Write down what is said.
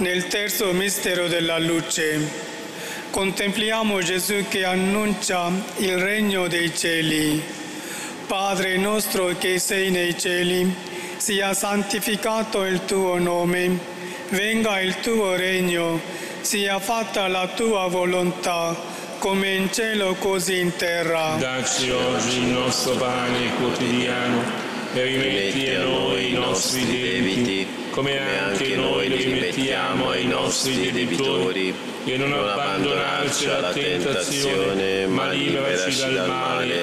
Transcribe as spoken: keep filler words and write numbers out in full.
Nel terzo mistero della luce contempliamo Gesù che annuncia il regno dei cieli. Padre nostro che sei nei cieli, sia santificato il tuo nome, venga il tuo regno, sia fatta la tua volontà, come in cielo così in terra. Dacci oggi il nostro pane quotidiano e rimetti a noi i nostri debiti, come anche noi li rimettiamo ai nostri debitori, e non abbandonarci alla tentazione, ma liberaci dal male.